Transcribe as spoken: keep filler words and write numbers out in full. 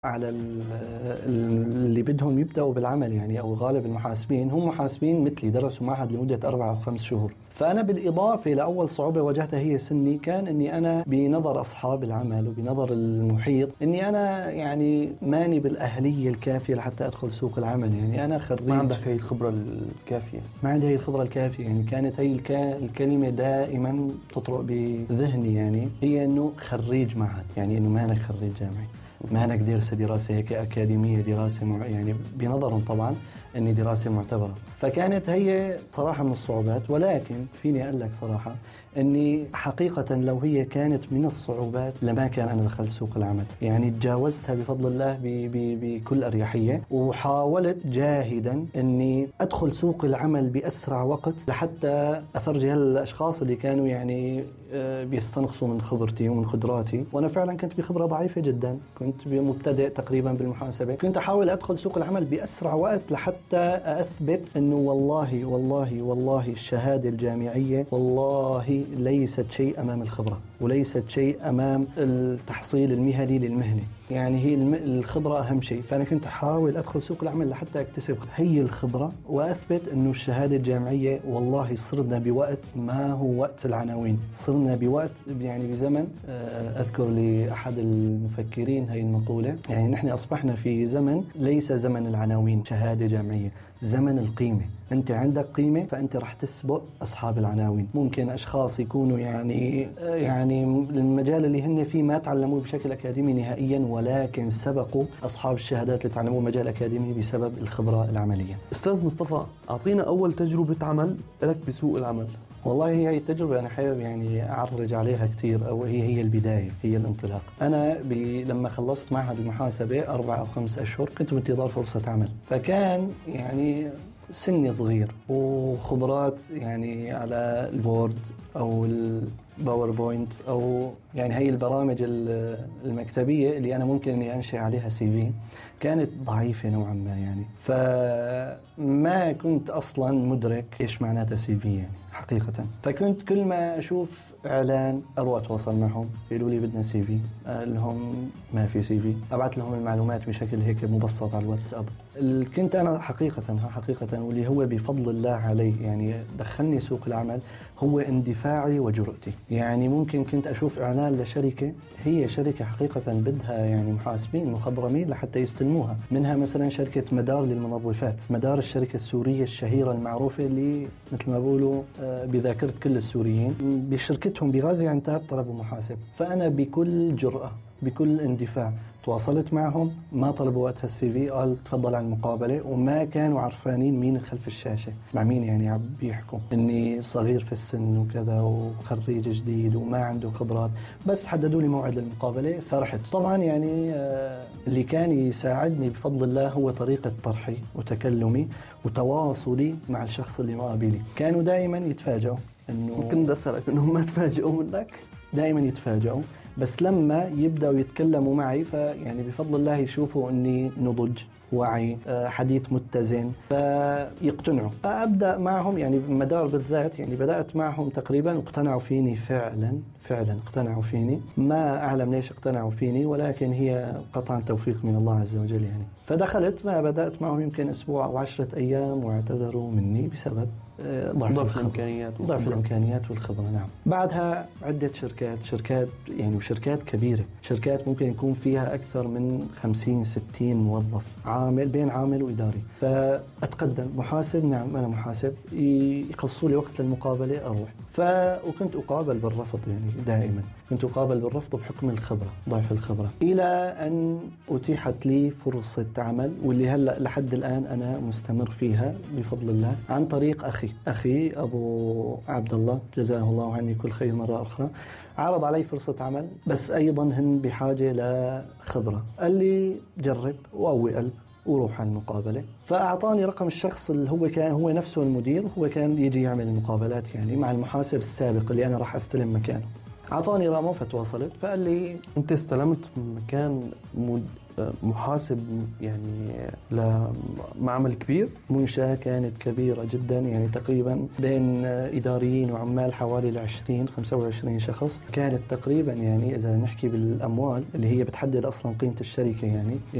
على اللي بدهم يبدأوا بالعمل يعني أو غالب المحاسبين هم محاسبين مثلي درسوا معهد لمدة أربعة أو خمس شهور. فأنا بالإضافة لأول صعوبة واجهتها هي سني، كان أني أنا بنظر أصحاب العمل وبنظر المحيط أني أنا يعني ماني بالأهلية الكافية لحتى أدخل سوق العمل. يعني أنا خريج، ما عندك هي الخبرة الكافية، ما عندي هي الخبرة الكافية. يعني كانت هي الك... الكلمة دائما تطرق بذهني، يعني هي أنه خريج معهد، يعني أنه ما أنا خريج جامعي، ما أنا درس دراسة هيك أكاديمية، دراسة مع يعني بنظرهم طبعا أني دراسة معتبرة. فكانت هي صراحة من الصعوبات، ولكن فيني أقول لك صراحة أني حقيقة لو هي كانت من الصعوبات لما كان أنا دخلت سوق العمل. يعني تجاوزتها بفضل الله ب ب بكل أريحية، وحاولت جاهدا أني أدخل سوق العمل بأسرع وقت لحتى أفرجي هالأشخاص اللي كانوا يعني بيستنقصوا من خبرتي ومن قدراتي. وأنا فعلا كنت بخبرة ضعيفة جدا، كنت مبتدئ تقريبا بالمحاسبة. كنت أحاول أدخل سوق العمل بأسرع وقت لحتى أثبت أنه والله والله والله الشهادة الجامعية والله ليست شيء أمام الخبرة، وليست شيء أمام التحصيل المهني للمهنة. يعني هي الخبرة أهم شيء. فأنا كنت أحاول أدخل سوق العمل لحتى أكتسب هي الخبرة وأثبت أنه الشهادة الجامعية والله صرنا بوقت ما هو وقت العناوين، صرنا بوقت يعني بزمن. أذكر لأحد المفكرين هي المقولة، يعني نحن أصبحنا في زمن ليس زمن العناوين شهادة جامعية، زمن القيمة. أنت عندك قيمة فأنت رح تسبق أصحاب العناوين. ممكن أشخاص يكونوا يعني يعني المجال اللي هن فيه ما تعلموه بشكل أكاديمي نهائيا، ولكن سبقوا أصحاب الشهادات اللي تعلموه مجال أكاديمي بسبب الخبرة العملية. أستاذ مصطفى، أعطينا أول تجربة عمل لك بسوق العمل. والله هي التجربة أنا حابب يعني أعرج عليها كثير، أو هي هي البداية، هي الانطلاق. أنا لما خلصت معهد المحاسبة أربع أو خمس أشهر كنت بانتظار فرصة عمل، فكان يعني سني صغير وخبرات يعني على الوورد أو الباوربوينت أو يعني هي البرامج المكتبية اللي أنا ممكن أني أنشئ عليها سي في كانت ضعيفة نوعا ما. يعني فما كنت أصلا مدرك إيش معناتها سي في يعني حقيقة. فكنت كل ما أشوف إعلان أروح أتواصل معهم، يقولوا لي بدنا سي في، لهم ما في سي في، أبعث لهم المعلومات بشكل هيك مبسط على الواتساب. كنت أنا حقيقة حقيقة واللي هو بفضل الله علي يعني دخلني سوق العمل هو اندفاعي وجرأتي. يعني ممكن كنت أشوف إعلان لشركة، هي شركة حقيقة بدها يعني محاسبين مخضرمين لحتى يستلموها، منها مثلا شركة مدار للمنظفات، مدار الشركة السورية الشهيرة المعروفة اللي مثل ما بقولوا بذاكرة كل السوريين، بشركتهم بغازي عنتاب طلبوا محاسب. فأنا بكل جرأة بكل اندفاع تواصلت معهم، ما طلبوا وقتها السي في، قال تفضل على المقابلة، وما كانوا عارفانين مين خلف الشاشة مع مين يعني عم بيحكوا، اني صغير في السن وكذا وخريج جديد وما عنده خبرات. بس حددوا لي موعد المقابلة فرحت. طبعا يعني اللي كان يساعدني بفضل الله هو طريقة طرحي وتكلمي وتواصلي مع الشخص اللي مقابلي. كانوا دائما يتفاجئوا انه ممكن أسألك انهم ما تفاجئوا منك؟ دائما يتفاجئوا، بس لما يبدأوا يتكلموا معي فيعني بفضل الله يشوفوا أني نضج، وعي، حديث متزن، فيقتنعوا. فأبدأ معهم يعني مدار بالذات، يعني بدأت معهم تقريبا اقتنعوا فيني فعلا فعلا اقتنعوا فيني. ما أعلم ليش اقتنعوا فيني، ولكن هي قطعا توفيق من الله عز وجل يعني. فدخلت، ما بدأت معهم يمكن أسبوع أو عشرة أيام واعتذروا مني بسبب ضعف, ضعف الإمكانيات ضعف الإمكانيات والخبرة. نعم. بعدها عدة شركات شركات يعني وشركات كبيرة، شركات ممكن يكون فيها أكثر من خمسين ستين موظف، عامل بين عامل وإداري. فأتقدم محاسب، نعم أنا محاسب، يخصوا لي وقت للمقابلة أروح. ف وكنت أقابل بالرفض، يعني دائما كنت أقابل بالرفض بحكم الخبرة، ضعف الخبرة، إلى أن أتيحت لي فرصة عمل، واللي هلأ لحد الآن أنا مستمر فيها بفضل الله عن طريق أخي أخي أبو عبد الله جزاه الله عني كل خير مرة أخرى. عرض علي فرصة عمل، بس أيضا هن بحاجة لخبرة. قال لي جرب وقوي قلب وروح على المقابلة. فأعطاني رقم الشخص اللي هو كان هو نفسه المدير، هو كان يجي يعمل المقابلات يعني مع المحاسب السابق اللي أنا راح أستلم مكانه. أعطاني رقمه فتواصلت، فقال لي أنت استلمت مكان مد... محاسب يعني لمعمل كبير؟ منشأة كانت كبيرة جدا، يعني تقريبا بين إداريين وعمال حوالي عشرين خمسة وعشرين شخص. كانت تقريبا يعني إذا نحكي بالأموال اللي هي بتحدد أصلا قيمة الشركة يعني